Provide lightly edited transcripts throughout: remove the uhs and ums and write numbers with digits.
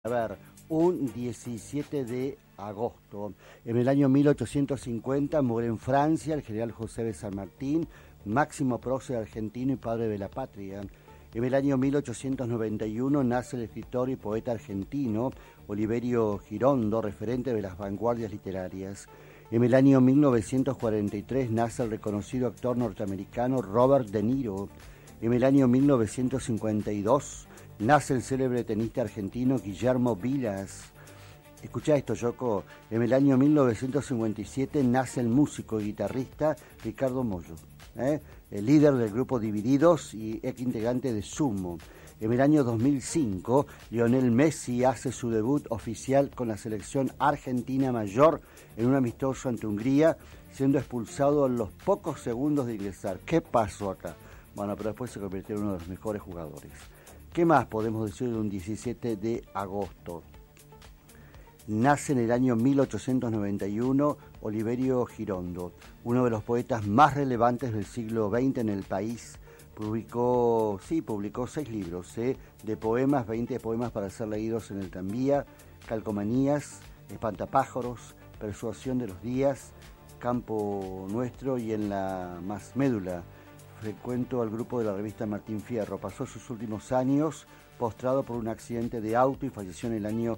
A ver, un 17 de agosto. En el año 1850 muere en Francia el general José de San Martín, máximo prócer argentino y padre de la patria. En el año 1891 nace el escritor y poeta argentino Oliverio Girondo, referente de las vanguardias literarias. En el año 1943 nace el reconocido actor norteamericano Robert De Niro. En el año 1952 nace el célebre tenista argentino Guillermo Vilas. Escuchá esto, Yoko. En el año 1957 nace el músico y guitarrista Ricardo Mollo, el líder del grupo Divididos y ex integrante de Sumo. En el año 2005, Lionel Messi hace su debut oficial con la selección argentina mayor en un amistoso ante Hungría, siendo expulsado en los pocos segundos de ingresar. ¿Qué pasó acá? Bueno, pero después se convirtió en uno de los mejores jugadores. ¿Qué más podemos decir de un 17 de agosto? Nace en el año 1891 Oliverio Girondo, uno de los poetas más relevantes del siglo XX en el país. Publicó 6 libros de poemas, 20 poemas para ser leídos en el tranvía, Calcomanías, Espantapájaros, Persuasión de los días, Campo Nuestro y En la más médula. Frecuentó al grupo de la revista Martín Fierro. Pasó sus últimos años postrado por un accidente de auto y falleció en el año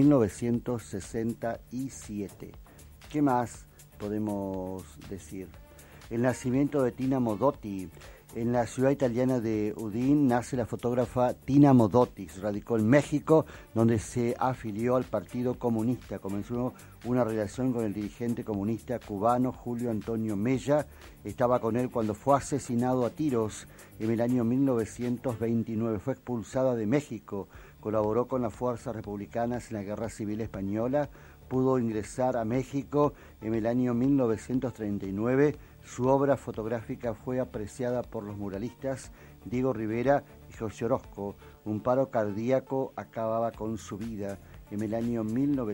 1967. ¿Qué más podemos decir? El nacimiento de Tina Modotti. En la ciudad italiana de Udine nace la fotógrafa Tina Modotti. Radicó en México, donde se afilió al Partido Comunista. Comenzó una relación con el dirigente comunista cubano Julio Antonio Mella. Estaba con él cuando fue asesinado a tiros en el año 1929. Fue expulsada de México. Colaboró con las fuerzas republicanas en la Guerra Civil Española. Pudo ingresar a México en el año 1939. Su obra fotográfica fue apreciada por los muralistas Diego Rivera y José Orozco. Un paro cardíaco acababa con su vida en el año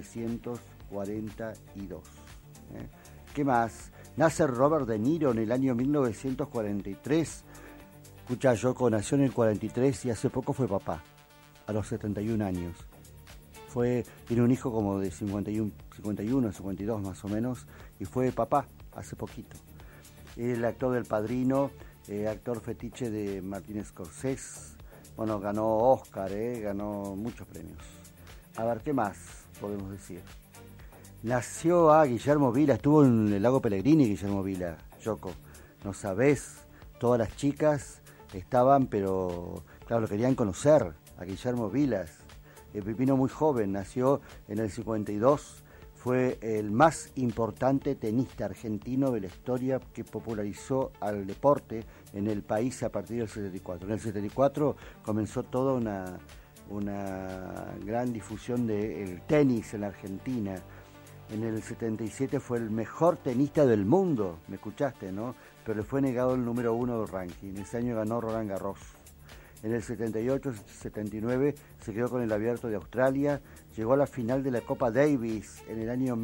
1942. ¿Qué más? Nace Robert De Niro en el año 1943. Escucha, Yoko nació en el 43 y hace poco fue papá, a los 71 años. Tiene un hijo como de 51, 52 más o menos, y fue papá hace poquito. El actor del Padrino, actor fetiche de Martin Scorsese. Bueno, ganó Oscar, ganó muchos premios. A ver, ¿qué más podemos decir? Nació Guillermo Vila, estuvo en el Lago Pellegrini Guillermo Vila, Yoko. No sabés, todas las chicas estaban, pero claro, lo querían conocer a Guillermo Vilas. Vino muy joven, nació en el 52. Fue el más importante tenista argentino de la historia que popularizó al deporte en el país a partir del 74. En el 74 comenzó toda una gran difusión del tenis en la Argentina. En el 77 fue el mejor tenista del mundo, me escuchaste, ¿no? Pero le fue negado el número 1 del ranking. Ese año ganó Roland Garros. En el 78-79 se quedó con el Abierto de Australia, llegó a la final de la Copa Davis en el año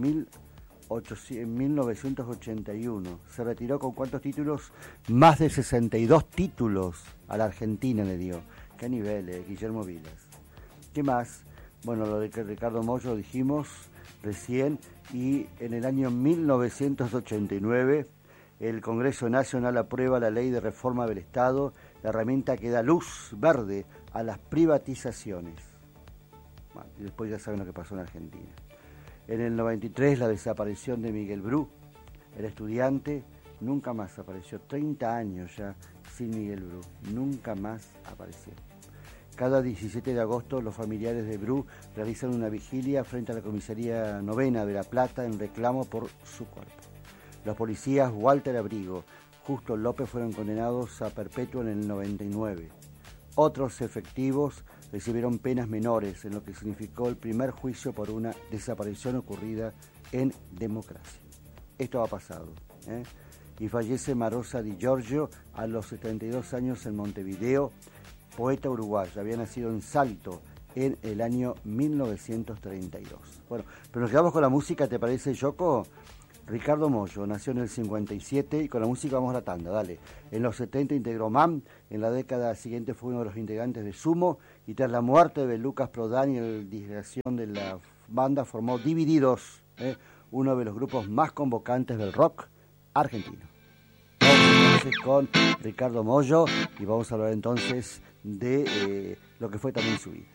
1981. Se retiró con ¿cuántos títulos? Más de 62 títulos a la Argentina le dio. ¿Qué nivel, Guillermo Vilas? ¿Qué más? Bueno, lo de Ricardo Mollo dijimos recién, y en el año 1989 el Congreso Nacional aprueba la Ley de Reforma del Estado, la herramienta que da luz verde a las privatizaciones. Bueno, y después ya saben lo que pasó en Argentina. En el 93 la desaparición de Miguel Bru, el estudiante, nunca más apareció. 30 años ya sin Miguel Bru, nunca más apareció. Cada 17 de agosto los familiares de Bru realizan una vigilia frente a la comisaría novena de La Plata en reclamo por su cuerpo. Los policías Walter Abrigo, Justo López fueron condenados a perpetua en el 99. Otros efectivos recibieron penas menores, en lo que significó el primer juicio por una desaparición ocurrida en democracia. Esto ha pasado. Y fallece Marosa Di Giorgio a los 72 años en Montevideo, poeta uruguaya. Había nacido en Salto en el año 1932. Bueno, pero nos quedamos con la música, ¿te parece, Yoko? Ricardo Mollo nació en el 57 y con la música vamos a la tanda, dale. En los 70 integró MAM, en la década siguiente fue uno de los integrantes de Sumo y tras la muerte de Lucas Prodan y la disgregación de la banda formó Divididos, uno de los grupos más convocantes del rock argentino. Vamos entonces con Ricardo Mollo y vamos a hablar entonces de lo que fue también su vida.